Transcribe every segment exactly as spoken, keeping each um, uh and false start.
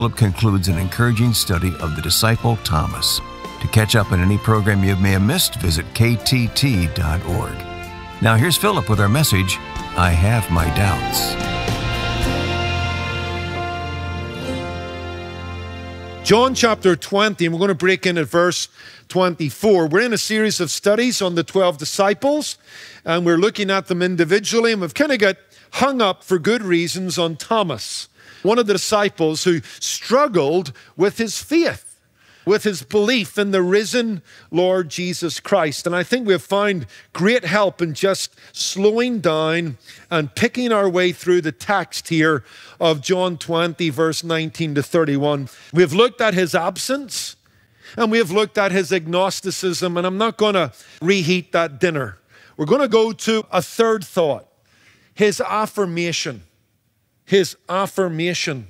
Philip concludes an encouraging study of the disciple Thomas. To catch up on any program you may have missed, visit K T T dot org. Now here's Philip with our message, I Have My Doubts. John chapter twenty, and we're going to break in at verse twenty-four. We're in a series of studies on the twelve disciples, and we're looking at them individually, and we've kind of got hung up for good reasons on Thomas, one of the disciples who struggled with his faith, with his belief in the risen Lord Jesus Christ. And I think we've found great help in just slowing down and picking our way through the text here of John twenty, verse nineteen to thirty-one. We've looked at his absence and we have looked at his agnosticism, and I'm not going to reheat that dinner. We're going to go to a third thought, his affirmation. His affirmation.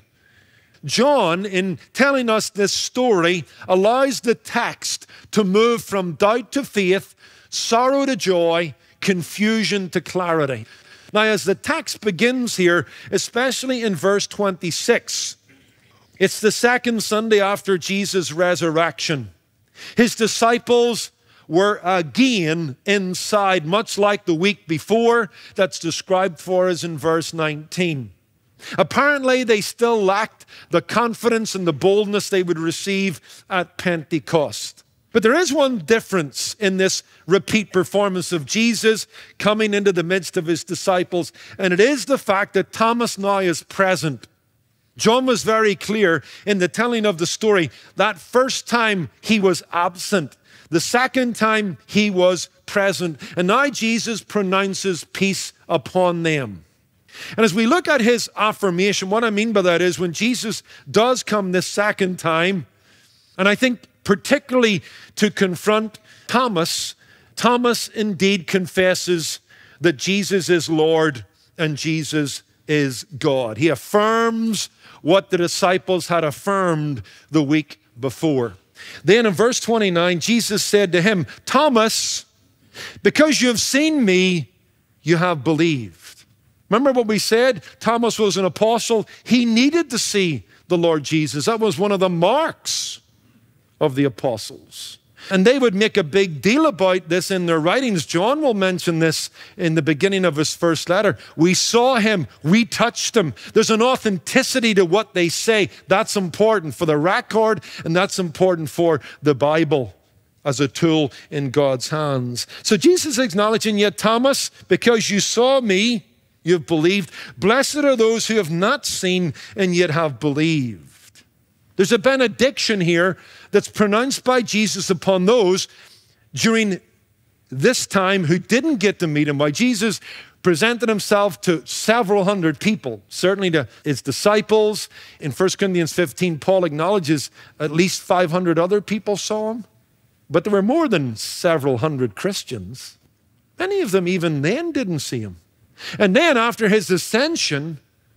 John, in telling us this story, allows the text to move from doubt to faith, sorrow to joy, confusion to clarity. Now, as the text begins here, especially in verse twenty-six, it's the second Sunday after Jesus' resurrection. His disciples were again inside, much like the week before that's described for us in verse nineteen. Apparently, they still lacked the confidence and the boldness they would receive at Pentecost. But there is one difference in this repeat performance of Jesus coming into the midst of his disciples, and it is the fact that Thomas now is present. John was very clear in the telling of the story that first time he was absent, the second time he was present, and now Jesus pronounces peace upon them. And as we look at his affirmation, what I mean by that is when Jesus does come this second time, and I think particularly to confront Thomas, Thomas indeed confesses that Jesus is Lord and Jesus is God. He affirms what the disciples had affirmed the week before. Then in verse twenty-nine, Jesus said to him, Thomas, because you have seen me, you have believed. Remember what we said? Thomas was an apostle. He needed to see the Lord Jesus. That was one of the marks of the apostles. And they would make a big deal about this in their writings. John will mention this in the beginning of his first letter. We saw him. We touched him. There's an authenticity to what they say. That's important for the record, and that's important for the Bible as a tool in God's hands. So Jesus acknowledging, yet Thomas, because you saw me, you have believed. Blessed are those who have not seen and yet have believed. There's a benediction here that's pronounced by Jesus upon those during this time who didn't get to meet him. Why Jesus presented himself to several hundred people, certainly to his disciples. In First Corinthians fifteen, Paul acknowledges at least five hundred other people saw him. But there were more than several hundred Christians. Many of them even then didn't see him. And then after his ascension,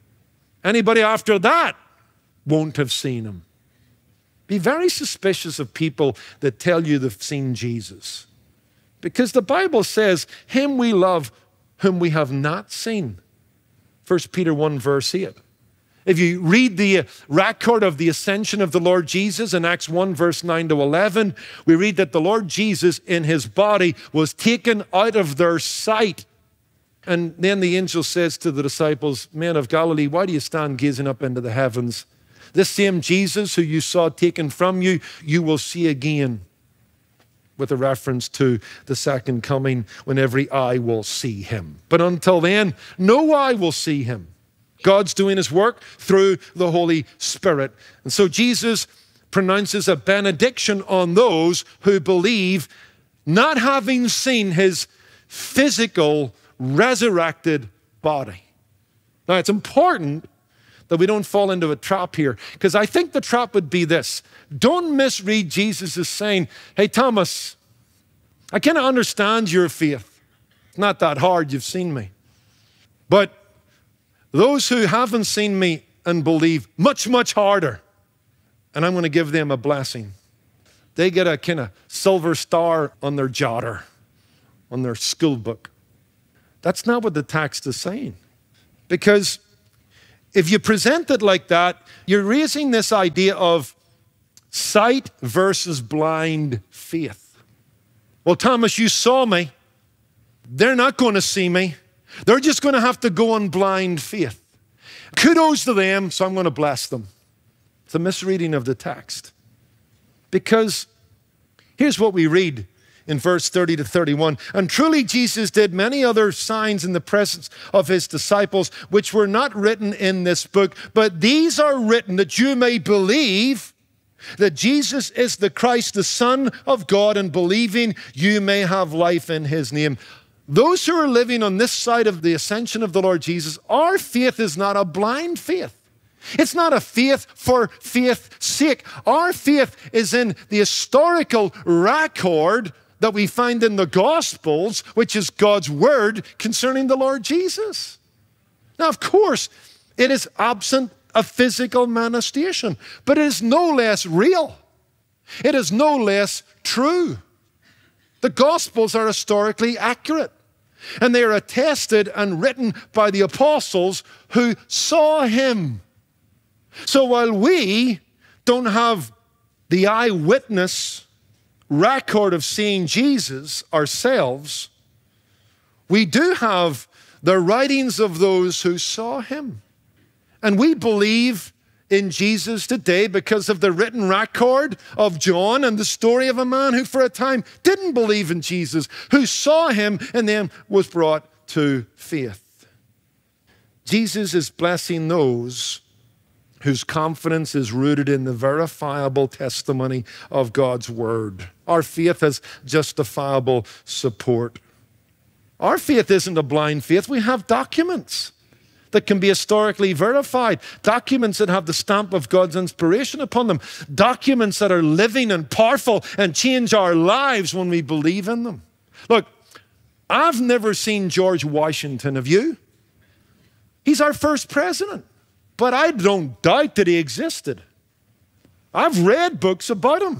anybody after that won't have seen him. Be very suspicious of people that tell you they've seen Jesus. Because the Bible says, him we love whom we have not seen. First Peter one verse eight. If you read the record of the ascension of the Lord Jesus in Acts one verse nine to eleven, we read that the Lord Jesus in his body was taken out of their sight. And then the angel says to the disciples, men of Galilee, why do you stand gazing up into the heavens? This same Jesus who you saw taken from you, you will see again. With a reference to the second coming when every eye will see him. But until then, no eye will see him. God's doing his work through the Holy Spirit. And so Jesus pronounces a benediction on those who believe, not having seen his physical resurrected body. Now, it's important that we don't fall into a trap here, because I think the trap would be this. Don't misread Jesus as saying, hey, Thomas, I kind of understand your faith. It's not that hard. You've seen me. But those who haven't seen me and believe, much, much harder. And I'm going to give them a blessing. They get a kind of silver star on their jotter, on their school book. That's not what the text is saying. Because if you present it like that, you're raising this idea of sight versus blind faith. Well, Thomas, you saw me. They're not going to see me. They're just going to have to go on blind faith. Kudos to them, so I'm going to bless them. It's a misreading of the text. Because here's what we read in verse thirty to thirty-one. And truly Jesus did many other signs in the presence of his disciples, which were not written in this book, but these are written that you may believe that Jesus is the Christ, the Son of God, and believing you may have life in his name. Those who are living on this side of the ascension of the Lord Jesus, our faith is not a blind faith. It's not a faith for faith's sake. Our faith is in the historical record that we find in the Gospels, which is God's word concerning the Lord Jesus. Now, of course, it is absent a physical manifestation, but it is no less real. It is no less true. The Gospels are historically accurate, and they are attested and written by the apostles who saw him. So while we don't have the eyewitness record of seeing Jesus ourselves, we do have the writings of those who saw him. And we believe in Jesus today because of the written record of John and the story of a man who for a time didn't believe in Jesus, who saw him and then was brought to faith. Jesus is blessing those whose confidence is rooted in the verifiable testimony of God's word. Our faith has justifiable support. Our faith isn't a blind faith. We have documents that can be historically verified, documents that have the stamp of God's inspiration upon them, documents that are living and powerful and change our lives when we believe in them. Look, I've never seen George Washington, have you? He's our first president. But I don't doubt that he existed. I've read books about him.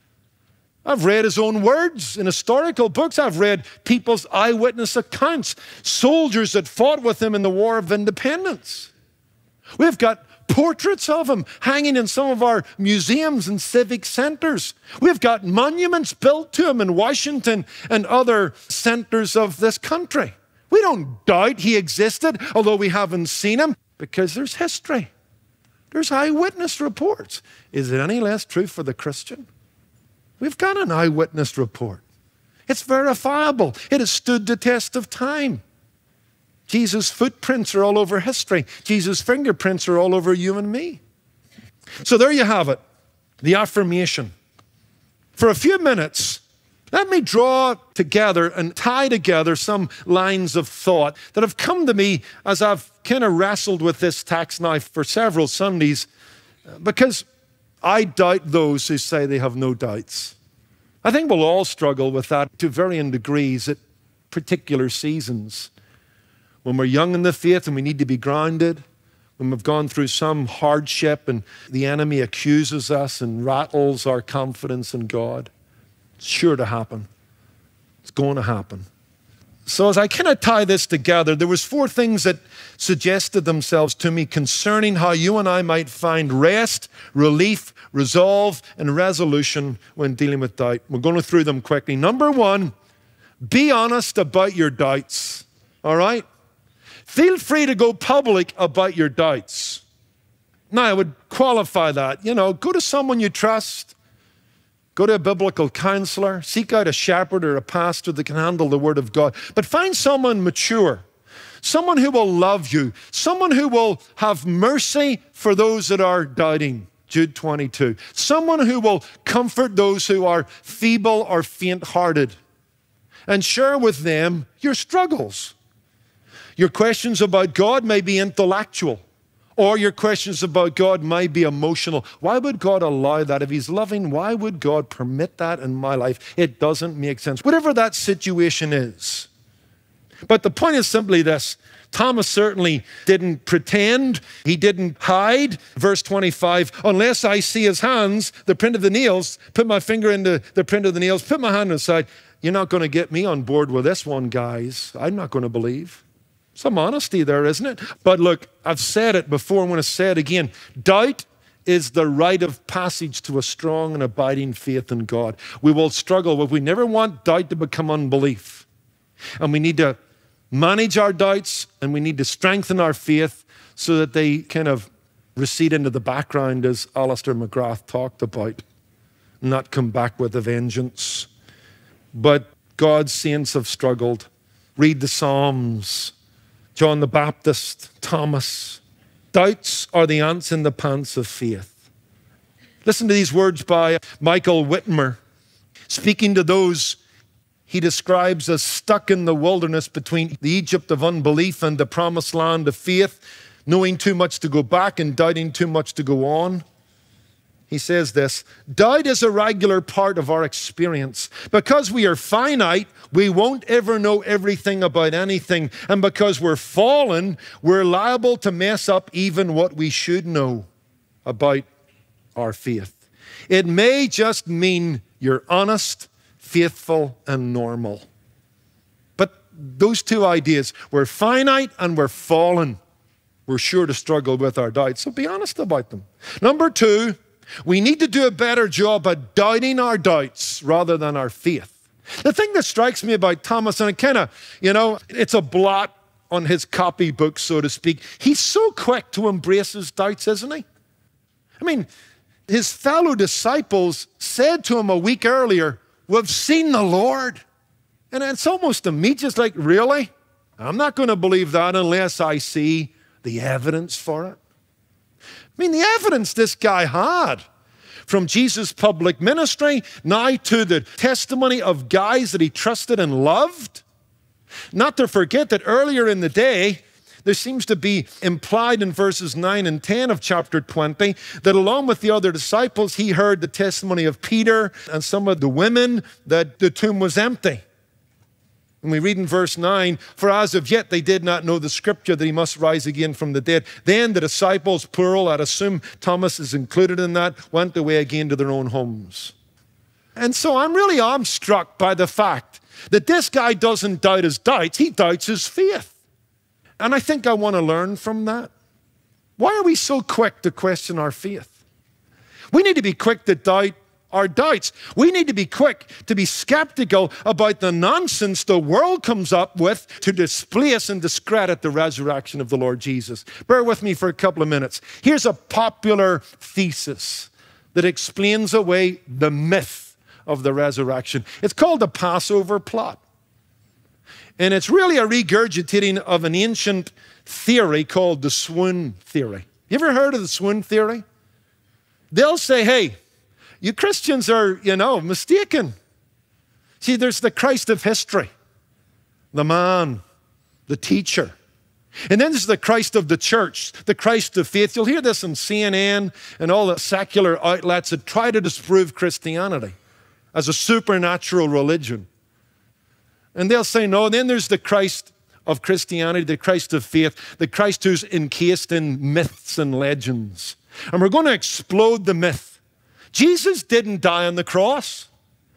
I've read his own words in historical books. I've read people's eyewitness accounts, soldiers that fought with him in the War of Independence. We've got portraits of him hanging in some of our museums and civic centers. We've got monuments built to him in Washington and other centers of this country. We don't doubt he existed, although we haven't seen him. Because there's history. There's eyewitness reports. Is it any less true for the Christian? We've got an eyewitness report. It's verifiable. It has stood the test of time. Jesus' footprints are all over history. Jesus' fingerprints are all over you and me. So there you have it, the affirmation. For a few minutes, let me draw together and tie together some lines of thought that have come to me as I've kind of wrestled with this text now for several Sundays, because I doubt those who say they have no doubts. I think we'll all struggle with that to varying degrees at particular seasons. When we're young in the faith and we need to be grounded, when we've gone through some hardship and the enemy accuses us and rattles our confidence in God. It's sure to happen. It's going to happen. So as I kind of tie this together, there was four things that suggested themselves to me concerning how you and I might find rest, relief, resolve, and resolution when dealing with doubt. We're going through them quickly. Number one, be honest about your doubts. All right? Feel free to go public about your doubts. Now, I would qualify that. You know, go to someone you trust. Go to a biblical counselor, seek out a shepherd or a pastor that can handle the word of God. But find someone mature, someone who will love you, someone who will have mercy for those that are doubting, Jude twenty-two. Someone who will comfort those who are feeble or faint-hearted, and share with them your struggles. Your questions about God may be intellectual, or your questions about God might be emotional. Why would God allow that? If he's loving, why would God permit that in my life? It doesn't make sense. Whatever that situation is. But the point is simply this. Thomas certainly didn't pretend. He didn't hide. Verse twenty-five, unless I see his hands, the print of the nails, put my finger into the print of the nails, put my hand inside. You're not going to get me on board with this one, guys. I'm not going to believe. Some honesty there, isn't it? But look, I've said it before, I'm going to say it again. Doubt is the rite of passage to a strong and abiding faith in God. We will struggle, but we never want doubt to become unbelief. And we need to manage our doubts, and we need to strengthen our faith so that they kind of recede into the background, as Alistair McGrath talked about, not come back with a vengeance. But God's saints have struggled. Read the Psalms. John the Baptist, Thomas. Doubts are the ants in the pants of faith. Listen to these words by Michael Whitmer. Speaking to those he describes as stuck in the wilderness between the Egypt of unbelief and the promised land of faith, knowing too much to go back and doubting too much to go on. He says this, doubt is a regular part of our experience. Because we are finite, we won't ever know everything about anything. And because we're fallen, we're liable to mess up even what we should know about our faith. It may just mean you're honest, faithful, and normal. But those two ideas, we're finite and we're fallen. We're sure to struggle with our doubts, so be honest about them. Number two, we need to do a better job at doubting our doubts rather than our faith. The thing that strikes me about Thomas, and it kind of, you know, it's a blot on his copybook, so to speak. He's so quick to embrace his doubts, isn't he? I mean, his fellow disciples said to him a week earlier, we've seen the Lord. And it's almost immediate, just like, really? I'm not going to believe that unless I see the evidence for it. I mean, the evidence this guy had, from Jesus' public ministry, now to the testimony of guys that he trusted and loved. Not to forget that earlier in the day, there seems to be implied in verses nine and ten of chapter twenty, that along with the other disciples, he heard the testimony of Peter and some of the women that the tomb was empty. And we read in verse nine, for as of yet they did not know the scripture that he must rise again from the dead. Then the disciples, plural, I'd assume Thomas is included in that, went away again to their own homes. And so I'm really I'm struck by the fact that this guy doesn't doubt his doubts, he doubts his faith. And I think I want to learn from that. Why are we so quick to question our faith? We need to be quick to doubt our doubts. We need to be quick to be skeptical about the nonsense the world comes up with to displace and discredit the resurrection of the Lord Jesus. Bear with me for a couple of minutes. Here's a popular thesis that explains away the myth of the resurrection. It's called the Passover plot. And it's really a regurgitating of an ancient theory called the swoon theory. You ever heard of the swoon theory? They'll say, hey, you Christians are, you know, mistaken. See, there's the Christ of history, the man, the teacher. And then there's the Christ of the church, the Christ of faith. You'll hear this on C N N and all the secular outlets that try to disprove Christianity as a supernatural religion. And they'll say, no, then there's the Christ of Christianity, the Christ of faith, the Christ who's encased in myths and legends. And we're going to explode the myth. Jesus didn't die on the cross.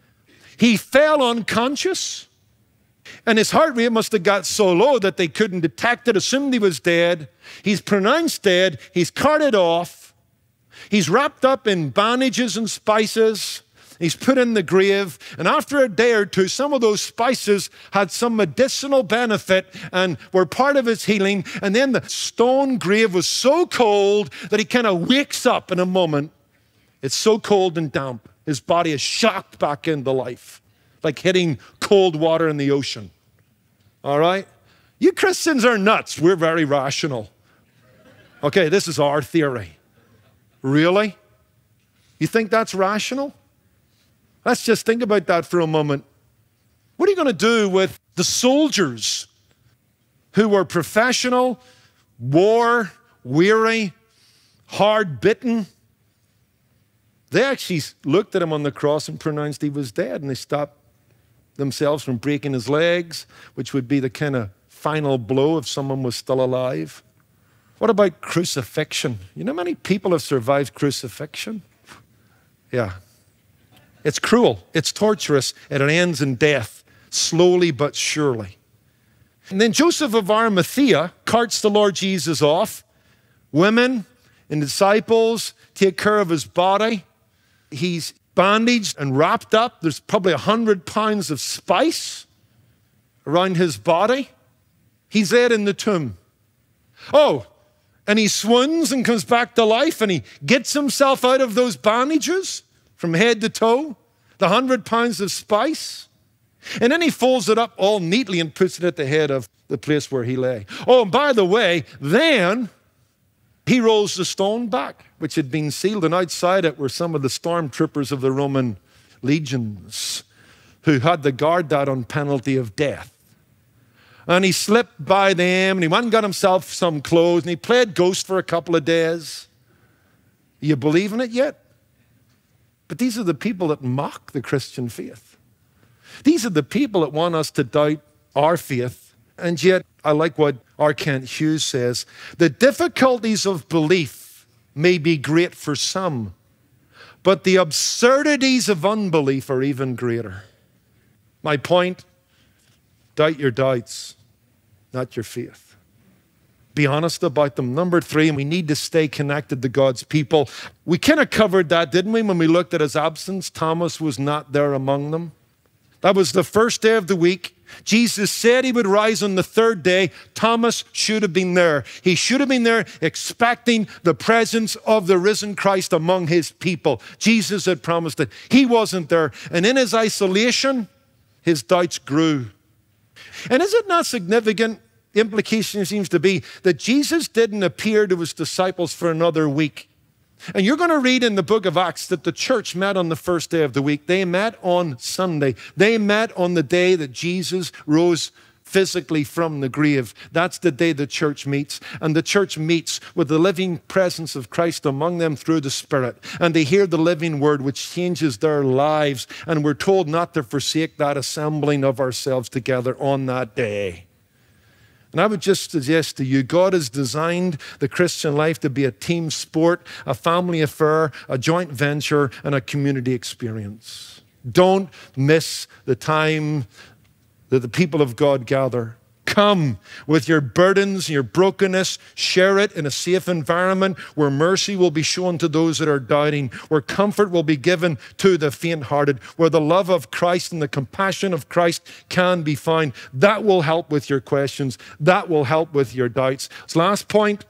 He fell unconscious. And his heart rate must have got so low that they couldn't detect it, assumed he was dead. He's pronounced dead. He's carted off. He's wrapped up in bandages and spices. He's put in the grave. And after a day or two, some of those spices had some medicinal benefit and were part of his healing. And then the stone grave was so cold that he kind of wakes up in a moment. It's so cold and damp. His body is shocked back into life, like hitting cold water in the ocean. All right? You Christians are nuts. We're very rational. Okay, this is our theory. Really? You think that's rational? Let's just think about that for a moment. What are you going to do with the soldiers who were professional, war, weary, hard-bitten? They actually looked at him on the cross and pronounced he was dead, and they stopped themselves from breaking his legs, which would be the kind of final blow if someone was still alive. What about crucifixion? You know how many people have survived crucifixion? Yeah. It's cruel. It's torturous. And it ends in death, slowly but surely. And then Joseph of Arimathea carts the Lord Jesus off. Women and disciples take care of his body. He's bandaged and wrapped up. There's probably a hundred pounds of spice around his body. He's laid in the tomb. Oh, and he swoons and comes back to life, and he gets himself out of those bandages from head to toe, the hundred pounds of spice. And then he folds it up all neatly and puts it at the head of the place where he lay. Oh, and by the way, then he rolls the stone back, which had been sealed, and outside it were some of the stormtroopers of the Roman legions who had to guard that on penalty of death. And he slipped by them, and he went and got himself some clothes, and he played ghost for a couple of days. You believe in it yet? But these are the people that mock the Christian faith. These are the people that want us to doubt our faith. And yet, I like what R. Kent Hughes says, the difficulties of belief may be great for some, but the absurdities of unbelief are even greater. My point, doubt your doubts, not your faith. Be honest about them. Number three, and we need to stay connected to God's people. We kind of covered that, didn't we, when we looked at his absence? Thomas was not there among them. That was the first day of the week. Jesus said he would rise on the third day. Thomas should have been there. He should have been there expecting the presence of the risen Christ among his people. Jesus had promised it. He wasn't there. And in his isolation, his doubts grew. And is it not significant? The implication seems to be that Jesus didn't appear to his disciples for another week. And you're going to read in the book of Acts that the church met on the first day of the week. They met on Sunday. They met on the day that Jesus rose physically from the grave. That's the day the church meets. And the church meets with the living presence of Christ among them through the Spirit. And they hear the living word which changes their lives. And we're told not to forsake that assembling of ourselves together on that day. And I would just suggest to you, God has designed the Christian life to be a team sport, a family affair, a joint venture, and a community experience. Don't miss the time that the people of God gather. Come with your burdens and your brokenness. Share it in a safe environment where mercy will be shown to those that are doubting, where comfort will be given to the faint-hearted, where the love of Christ and the compassion of Christ can be found. That will help with your questions. That will help with your doubts. So last point,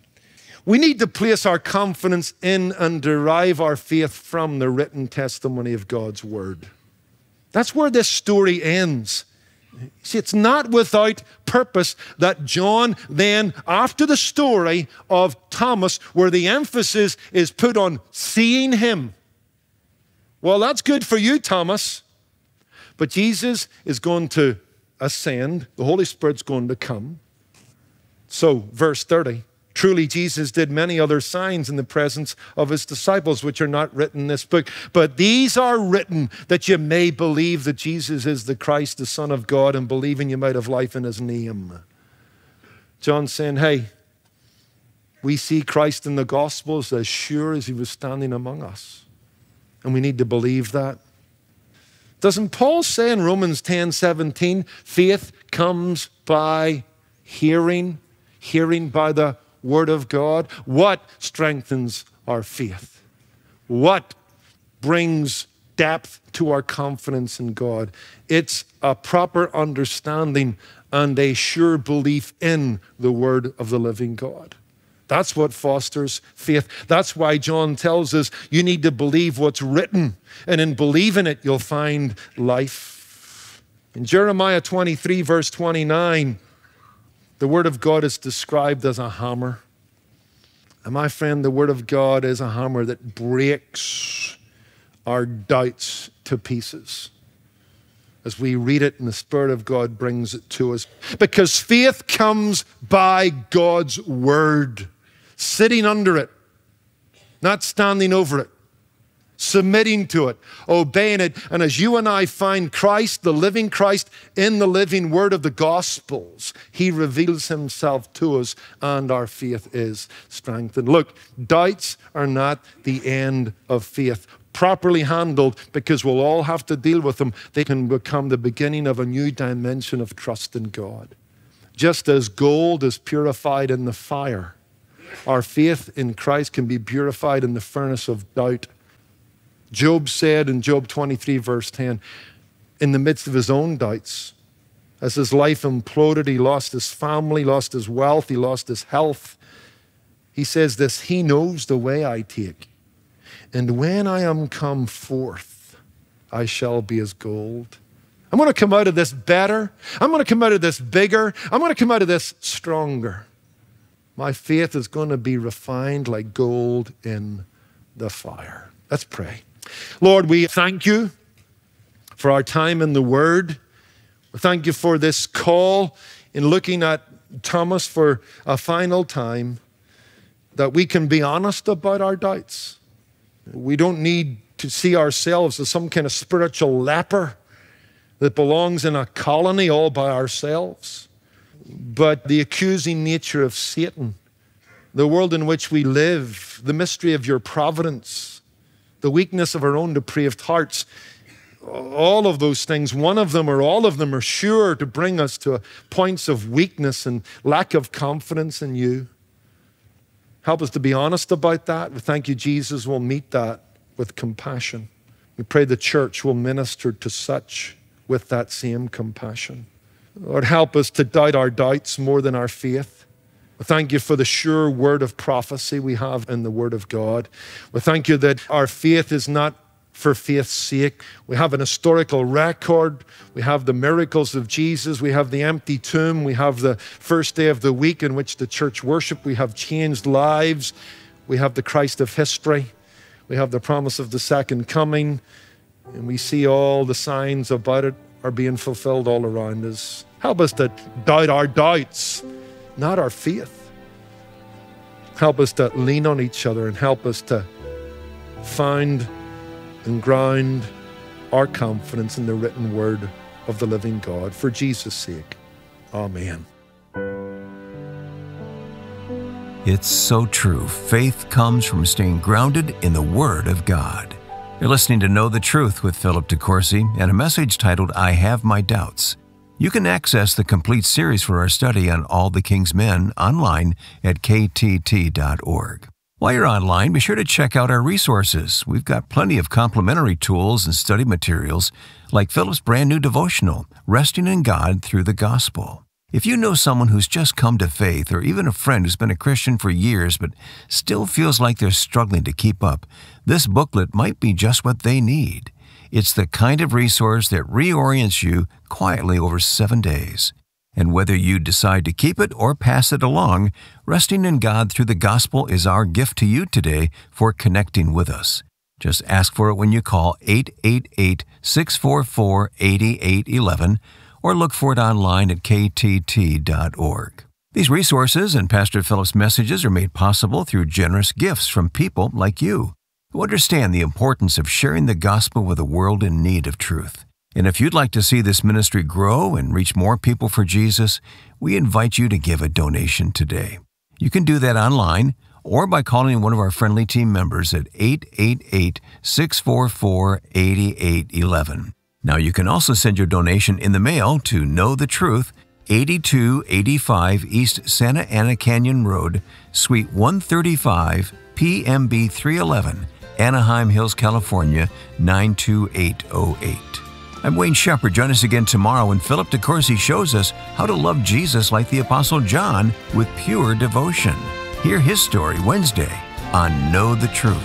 we need to place our confidence in and derive our faith from the written testimony of God's word. That's where this story ends. See, it's not without purpose that John then, after the story of Thomas, where the emphasis is put on seeing him. Well, that's good for you, Thomas. But Jesus is going to ascend. The Holy Spirit's going to come. So, verse thirty. Truly, Jesus did many other signs in the presence of his disciples, which are not written in this book. But these are written that you may believe that Jesus is the Christ, the Son of God, and believing you might have life in his name. John's saying, hey, we see Christ in the Gospels as sure as he was standing among us. And we need to believe that. Doesn't Paul say in Romans ten seventeen, faith comes by hearing, hearing by the Word of God? What strengthens our faith? What brings depth to our confidence in God? It's a proper understanding and a sure belief in the Word of the living God. That's what fosters faith. That's why John tells us you need to believe what's written, and in believing it, you'll find life. In Jeremiah twenty-three, verse twenty-nine, the Word of God is described as a hammer. And my friend, the Word of God is a hammer that breaks our doubts to pieces. As we read it and the Spirit of God brings it to us. Because faith comes by God's Word, sitting under it, not standing over it. Submitting to it, obeying it. And as you and I find Christ, the living Christ, in the living word of the Gospels, he reveals himself to us and our faith is strengthened. Look, doubts are not the end of faith. Properly handled, because we'll all have to deal with them, they can become the beginning of a new dimension of trust in God. Just as gold is purified in the fire, our faith in Christ can be purified in the furnace of doubt. Job said in Job twenty-three, verse ten, in the midst of his own doubts, as his life imploded, he lost his family, lost his wealth, he lost his health. He says this, he knows the way I take, and when I am come forth, I shall be as gold. I'm going to come out of this better. I'm going to come out of this bigger. I'm going to come out of this stronger. My faith is going to be refined like gold in the fire. Let's pray. Lord, we thank you for our time in the Word. We thank you for this call in looking at Thomas for a final time, that we can be honest about our doubts. We don't need to see ourselves as some kind of spiritual leper that belongs in a colony all by ourselves. But the accusing nature of Satan, the world in which we live, the mystery of your providence, the weakness of our own depraved hearts, all of those things, one of them or all of them are sure to bring us to points of weakness and lack of confidence in you. Help us to be honest about that. We thank you, Jesus, will meet that with compassion. We pray the church will minister to such with that same compassion. Lord, help us to doubt our doubts more than our faith. We thank you for the sure word of prophecy we have in the Word of God. We thank you that our faith is not for faith's sake. We have an historical record. We have the miracles of Jesus. We have the empty tomb. We have the first day of the week in which the church worshiped. We have changed lives. We have the Christ of history. We have the promise of the second coming. And we see all the signs about it are being fulfilled all around us. Help us to doubt our doubts, not our faith. Help us to lean on each other and help us to find and ground our confidence in the written word of the living God. For Jesus' sake, amen. It's so true. Faith comes from staying grounded in the Word of God. You're listening to Know the Truth with Philip DeCourcy and a message titled, I Have My Doubts. You can access the complete series for our study on All the King's Men online at K T T dot org. While you're online, be sure to check out our resources. We've got plenty of complimentary tools and study materials like Philip's brand new devotional, Resting in God Through the Gospel. If you know someone who's just come to faith, or even a friend who's been a Christian for years but still feels like they're struggling to keep up, this booklet might be just what they need. It's the kind of resource that reorients you quietly over seven days. And whether you decide to keep it or pass it along, Resting in God Through the Gospel is our gift to you today for connecting with us. Just ask for it when you call eight eight eight, six four four, eight eight one one or look for it online at K T T dot org. These resources and Pastor Philip's messages are made possible through generous gifts from people like you who understand the importance of sharing the gospel with a world in need of truth. And if you'd like to see this ministry grow and reach more people for Jesus, we invite you to give a donation today. You can do that online or by calling one of our friendly team members at eight eight eight, six four four, eight eight one one. Now you can also send your donation in the mail to Know the Truth, eighty-two eighty-five East Santa Ana Canyon Road, Suite one thirty-five, P M B three eleven, Anaheim Hills, California, nine two eight oh eight. I'm Wayne Shepherd. Join us again tomorrow when Philip DeCourcy shows us how to love Jesus like the Apostle John with pure devotion. Hear his story Wednesday on Know the Truth.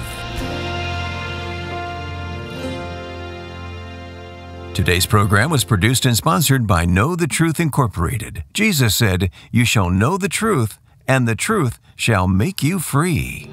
Today's program was produced and sponsored by Know the Truth Incorporated. Jesus said, "You shall know the truth, and the truth shall make you free."